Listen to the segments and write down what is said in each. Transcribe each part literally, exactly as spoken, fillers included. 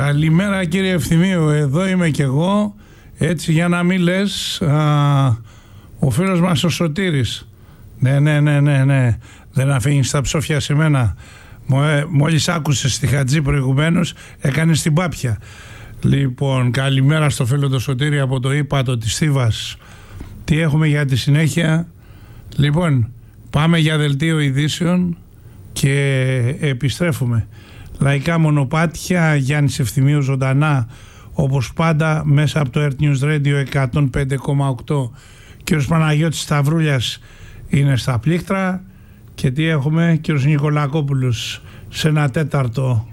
Καλημέρα κύριε Ευθυμίου, εδώ είμαι κι εγώ. Έτσι για να μην λες, α, ο φίλος μας ο Σωτήρης. Ναι, ναι, ναι, ναι, ναι. Δεν αφήνεις τα ψόφια σε μένα. Μόλις άκουσες τη Χατζή προηγουμένως, έκανες την πάπια. Λοιπόν, καλημέρα στο φίλο το Σωτήρη από το ύπατο της Θήβας. Τι έχουμε για τη συνέχεια? Λοιπόν, πάμε για δελτίο ειδήσεων και επιστρέφουμε. Λαϊκά μονοπάτια, Γιάννης Ευθυμίου ζωντανά όπως πάντα μέσα από το Earth News Radio εκατόν πέντε κόμμα οκτώ. Κύριος Παναγιώτης Σταυρούλιας είναι στα πλήκτρα. Και τι έχουμε? Κύριος Νικολακόπουλος σε ένα τέταρτο.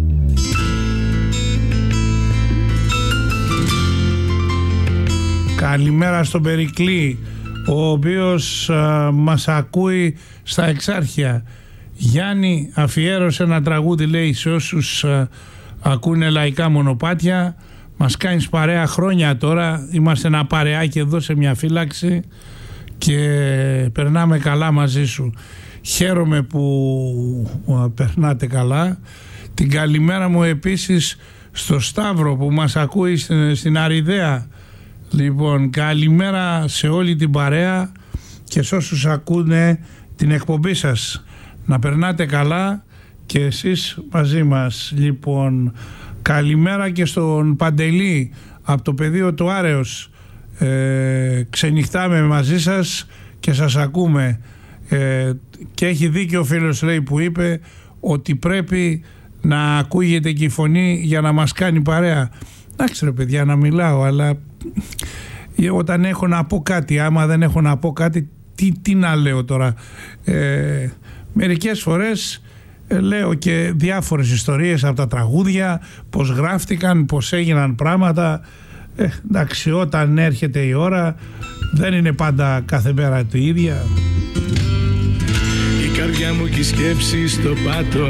Καλημέρα στον Περικλή, ο οποίος α, μας ακούει στα Εξάρχεια. Γιάννη, αφιέρωσε ένα τραγούδι, λέει, σε όσους α, ακούνε λαϊκά μονοπάτια. Μας κάνεις παρέα χρόνια τώρα, είμαστε ένα παρεάκι εδώ σε μια φύλαξη και περνάμε καλά μαζί σου. Χαίρομαι που α, περνάτε καλά. Την καλημέρα μου επίσης στο Σταύρο που μας ακούει στην, στην Αριδαία. Λοιπόν, καλημέρα σε όλη την παρέα και σε όσους ακούνε την εκπομπή σας. Να περνάτε καλά και εσείς μαζί μας. Λοιπόν, καλημέρα και στον Παντελή από το πεδίο του Άρεος. Ε, ξενυχτάμε μαζί σας και σας ακούμε. Ε, και έχει δίκιο ο φίλος, λέει, που είπε ότι πρέπει να ακούγεται και η φωνή για να μας κάνει παρέα. Εντάξει ρε παιδιά, να μιλάω, αλλά όταν έχω να πω κάτι, άμα δεν έχω να πω κάτι, τι, τι να λέω τώρα? Ε, μερικές φορές ε, λέω και διάφορες ιστορίες από τα τραγούδια, πως γράφτηκαν, πως έγιναν πράγματα. Ε, εντάξει, όταν έρχεται η ώρα δεν είναι πάντα κάθε μέρα το ίδια. Η καρδιά μου και η σκέψη στο πάτο